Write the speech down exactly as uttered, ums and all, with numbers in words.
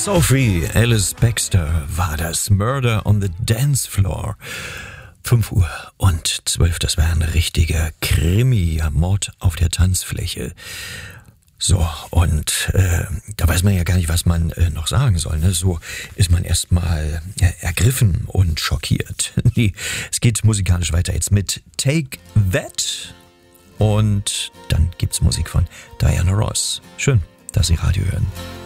Sophie Alice Baxter war das. Murder on the Dance Floor. fünf Uhr und zwölf, das war ein richtiger Krimi, Mord auf der Tanzfläche. So, und äh, da weiß man ja gar nicht, was man äh, noch sagen soll. Ne? So ist man erstmal äh, ergriffen und schockiert. Nee, es geht musikalisch weiter jetzt mit Take That. Und dann gibt's Musik von Diana Ross. Schön, dass Sie Radio hören.